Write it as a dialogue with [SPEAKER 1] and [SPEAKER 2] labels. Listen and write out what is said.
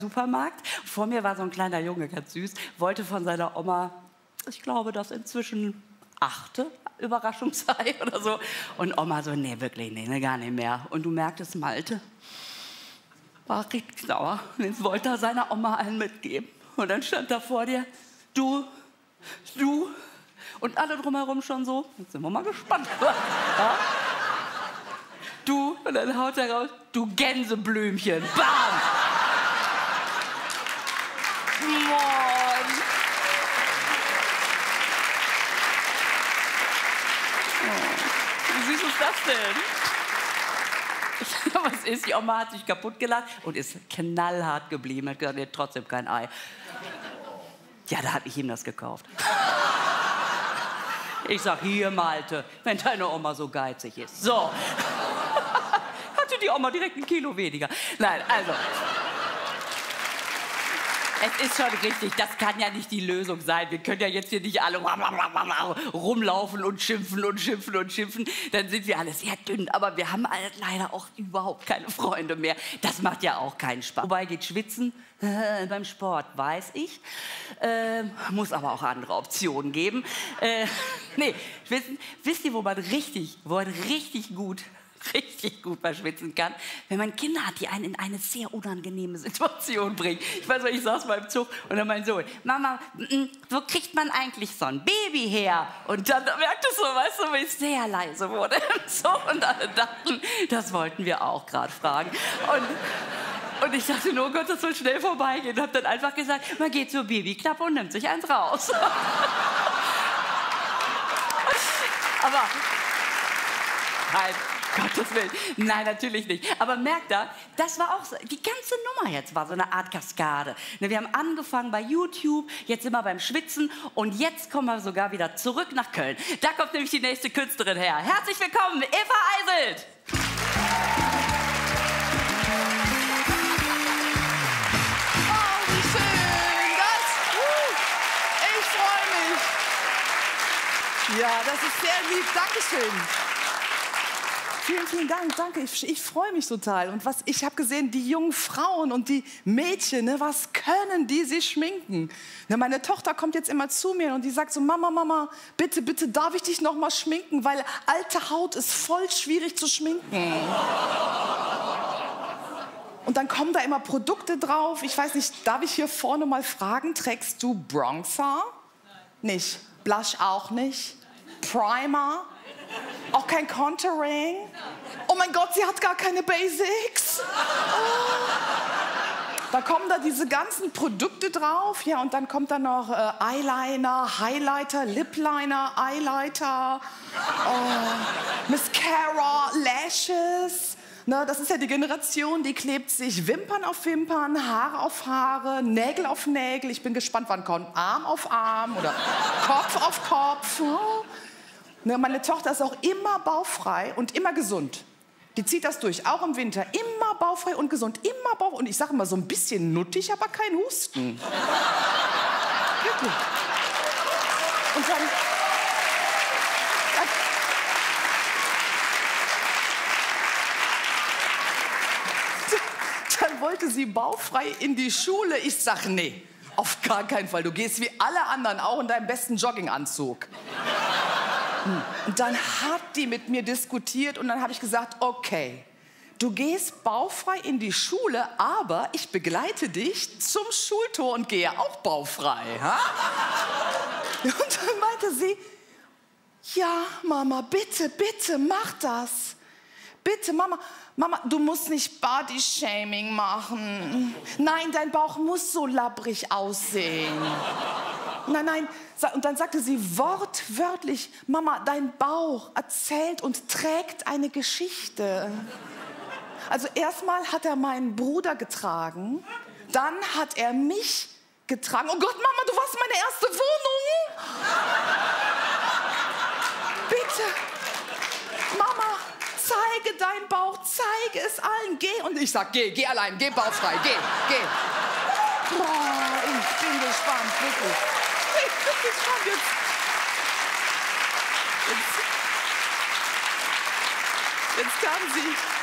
[SPEAKER 1] Supermarkt. Vor mir war so ein kleiner Junge, ganz süß, wollte von seiner Oma, ich glaube, das inzwischen 8. Überraschungsei oder so. Und Oma so, nee, wirklich, nee, gar nicht mehr. Und du merktest, Malte war richtig sauer. Und jetzt wollte er seiner Oma einen mitgeben. Und dann stand da vor dir, du, und alle drumherum schon so, jetzt sind wir mal gespannt. Ja? Du, und dann haut er raus, du Gänseblümchen, bam! Mann. Oh, wie süß ist das denn? Was ist? Die Oma hat sich kaputt gelacht und ist knallhart geblieben. Hat gesagt, nee, trotzdem kein Ei. Ja, da habe ich ihm das gekauft. Ich sag, hier, Malte, wenn deine Oma so geizig ist. So. Hatte die Oma direkt 1 Kilo weniger. Nein, also. Es ist schon richtig, das kann ja nicht die Lösung sein. Wir können ja jetzt hier nicht alle rumlaufen und schimpfen und schimpfen und schimpfen. Dann sind wir alle sehr dünn, aber wir haben leider auch überhaupt keine Freunde mehr. Das macht ja auch keinen Spaß. Wobei geht schwitzen beim Sport, weiß ich. Muss aber auch andere Optionen geben. Nee, schwitzen, wisst ihr, wo man richtig gut mal schwitzen kann, wenn man Kinder hat, die einen in eine sehr unangenehme Situation bringen. Ich weiß nicht, ich saß mal im Zug und dann mein Sohn, Mama, wo kriegt man eigentlich so ein Baby her? Und dann merkte ich so, weißt du, wie ich sehr leise wurde im Zug und alle dachten, das wollten wir auch gerade fragen. Und ich dachte nur, oh Gott, das soll schnell vorbeigehen. Und habe dann einfach gesagt, man geht zur Babyklappe und nimmt sich eins raus. Aber halt, Gottes Willen. Nein, natürlich nicht. Aber merkt ihr, das war auch so, die ganze Nummer jetzt war so eine Art Kaskade. Wir haben angefangen bei YouTube, jetzt sind wir beim Schwitzen und jetzt kommen wir sogar wieder zurück nach Köln. Da kommt nämlich die nächste Künstlerin her. Herzlich willkommen, Eva Eiselt.
[SPEAKER 2] Oh, wie schön. Ich freue mich. Ja, das ist sehr lieb. Dankeschön. Vielen, vielen Dank, danke. Ich freue mich total. Und ich habe gesehen, die jungen Frauen und die Mädchen, ne, was können die sich schminken? Ne, meine Tochter kommt jetzt immer zu mir und die sagt so, Mama, bitte, darf ich dich noch mal schminken? Weil alte Haut ist voll schwierig zu schminken. Und dann kommen da immer Produkte drauf. Ich weiß nicht, darf ich hier vorne mal fragen, trägst du Bronzer? Nicht. Blush auch nicht. Primer? Auch kein Contouring? Oh mein Gott, sie hat gar keine Basics. Oh. Da kommen da diese ganzen Produkte drauf. Ja, und dann kommt da noch Eyeliner, Highlighter, Lipliner, Eyelighter, Mascara, Lashes. Na, das ist ja die Generation, die klebt sich Wimpern auf Wimpern, Haare auf Haare, Nägel auf Nägel. Ich bin gespannt, wann kommt Arm auf Arm oder Kopf auf Kopf. Oh. Ne, meine Tochter ist auch immer bauchfrei und immer gesund. Die zieht das durch, auch im Winter. Immer bauchfrei und gesund, immer bauchfrei. Und ich sage mal, so ein bisschen nuttig, aber kein Husten. Wirklich. Und dann wollte sie bauchfrei in die Schule. Ich sage, nee, auf gar keinen Fall. Du gehst wie alle anderen auch in deinem besten Jogginganzug. Und dann hat die mit mir diskutiert und dann habe ich gesagt, okay, du gehst bauchfrei in die Schule, aber ich begleite dich zum Schultor und gehe auch bauchfrei. Ha? Und dann meinte sie, ja, Mama, bitte, mach das. Bitte, Mama, du musst nicht Body-Shaming machen. Nein, dein Bauch muss so labbrig aussehen. Nein. Und dann sagte sie wortwörtlich, Mama, dein Bauch erzählt und trägt eine Geschichte. Also erstmal hat er meinen Bruder getragen, dann hat er mich getragen. Oh Gott, Mama, du warst meine erste Wohnung. Bitte, Mama, zeige deinen Bauch, zeige es allen, geh. Und ich sag, geh allein, geh bauchfrei, geh. Boah, ich bin gespannt, wirklich. Jetzt kam sie.